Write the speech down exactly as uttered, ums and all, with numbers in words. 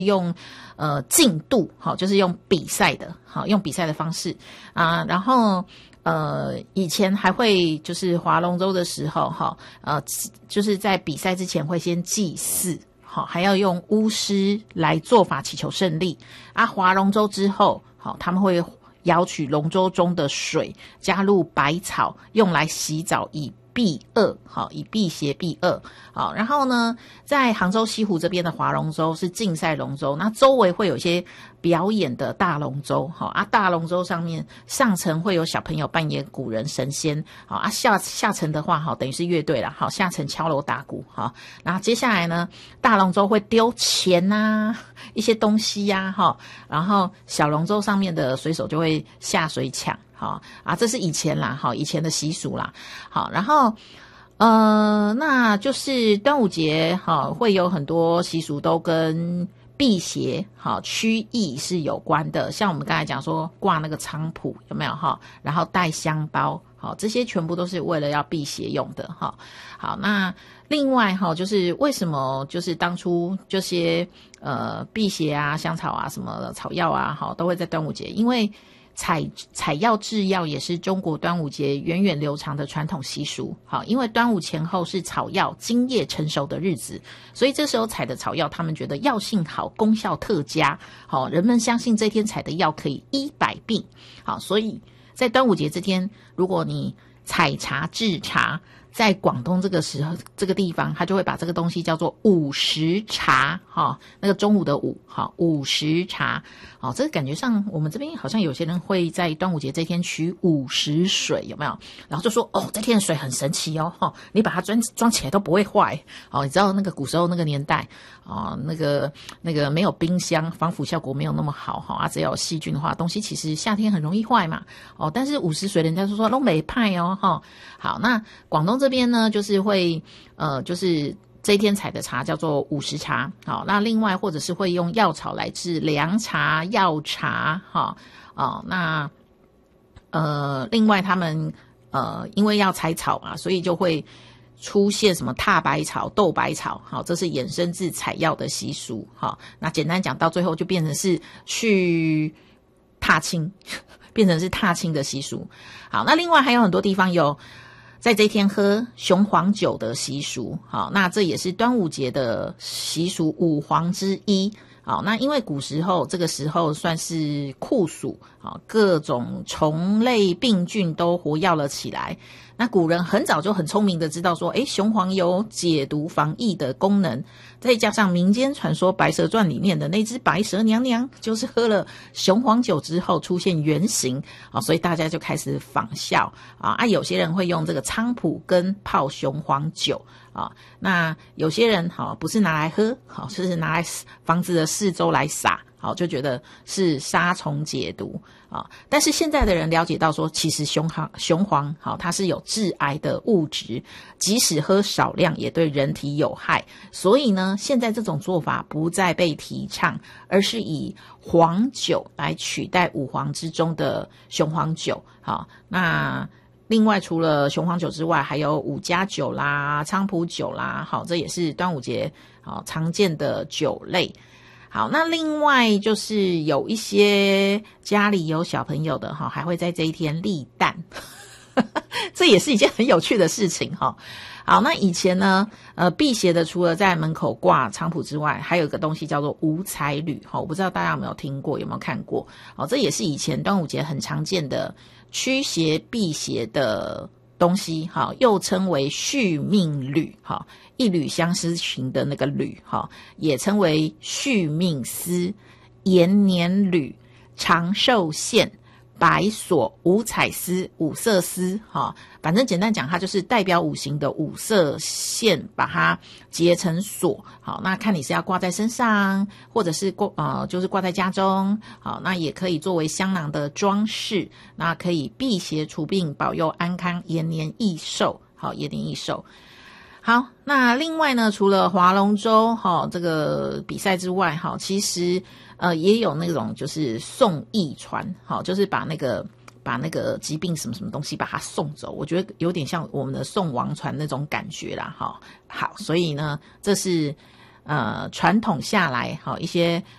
用呃进度，好，就是用比赛的，好，用比赛的方式啊，然后呃以前还会就是划龙舟的时候，哈，呃就是在比赛之前会先祭祀，好，还要用巫师来做法祈求胜利啊。划龙舟之后，好，他们会舀取龙舟中的水，加入百草，用来洗澡以避恶，好，以辟邪避恶，好。然后呢，在杭州西湖这边的划龙舟是竞赛龙舟，那周围会有一些表演的大龙舟，好啊，大龙舟上面上层会有小朋友扮演古人神仙，好啊，下下层的话，好，等于是乐队啦，好，下层敲锣打鼓，好，然后接下来呢，大龙舟会丢钱啊，一些东西呀、啊，哈，然后小龙舟上面的水手就会下水抢。好啊，这是以前啦，好，以前的习俗啦。好，然后呃，那就是端午节，好，会有很多习俗都跟辟邪、好驱疫是有关的。像我们刚才讲说挂那个菖蒲，有没有哈？然后带香包，好，这些全部都是为了要辟邪用的哈。好，那另外哈，就是为什么就是当初这些呃辟邪啊、香草啊、什么草药啊，好，都会在端午节，因为采采药制药也是中国端午节源远流长的传统习俗。好，因为端午前后是草药茎叶成熟的日子，所以这时候采的草药，他们觉得药性好，功效特佳。好，人们相信这天采的药可以医百病。好，所以在端午节这天，如果你采茶制茶，在广东这个时候这个地方，他就会把这个东西叫做午时茶，哈，那个中午的午，哈，午时茶，哦，这个感觉上我们这边好像有些人会在端午节这天取午时水，有没有？然后就说哦，这天的水很神奇哦，哈，你把它装装起来都不会坏，哦，你知道那个古时候那个年代，哦，那个那个没有冰箱，防腐效果没有那么好，哈，啊，只要有细菌的话，东西其实夏天很容易坏嘛，哦，但是午时水人家就说都没派哦，哈，好，那广东这边呢，就是会呃，就是这一天采的茶叫做午时茶，好，那另外或者是会用药草来治凉茶、药茶，哈，哦，那呃，另外他们呃，因为要采草嘛，所以就会出现什么踏白草、斗白草，好，这是衍生自采药的习俗，好，那简单讲到最后就变成是去踏青，变成是踏青的习俗。好，那另外还有很多地方有在这一天喝雄黄酒的习俗，好，那这也是端午节的习俗五黄之一。好，那因为古时候这个时候算是酷暑，好，各种虫类病菌都活跃了起来。那古人很早就很聪明的知道说，诶，雄黄有解毒防疫的功能，再加上民间传说《白蛇传》里面的那只白蛇娘娘，就是喝了雄黄酒之后出现原形啊，所以大家就开始仿效啊。啊，有些人会用这个菖蒲根泡雄黄酒啊，那有些人好不是拿来喝，好是拿来房子的四周来撒。好，就觉得是杀虫解毒啊，但是现在的人了解到说，其实雄黄雄黄好，它是有致癌的物质，即使喝少量也对人体有害，所以呢，现在这种做法不再被提倡，而是以黄酒来取代五黄之中的雄黄酒。好，那另外除了雄黄酒之外，还有五加酒啦、菖蒲酒啦，好，这也是端午节好常见的酒类。好，那另外就是有一些家里有小朋友的哈，还会在这一天立蛋，这也是一件很有趣的事情哈。好，那以前呢，呃，辟邪的除了在门口挂菖蒲之外，还有一个东西叫做五彩缕哈，我不知道大家有没有听过，有没有看过？哦，这也是以前端午节很常见的驱邪辟邪的东西，好，又称为续命缕，好，一缕相思情的那个缕，好，也称为续命丝、延年缕、长寿线、白锁、五彩丝、五色丝，哈，反正简单讲，它就是代表五行的五色线，把它结成锁。好，那看你是要挂在身上，或者是挂呃，就是挂在家中。好，那也可以作为香囊的装饰，那可以辟邪除病，保佑安康，延年益寿。好，延年益寿。好，那另外呢，除了划龙舟哈这个比赛之外，哈，其实呃也有那种就是送疫传，好，就是把那个把那个疾病什么什么东西把它送走，我觉得有点像我们的送王船那种感觉啦，哈。好，所以呢，这是呃传统下来，好一些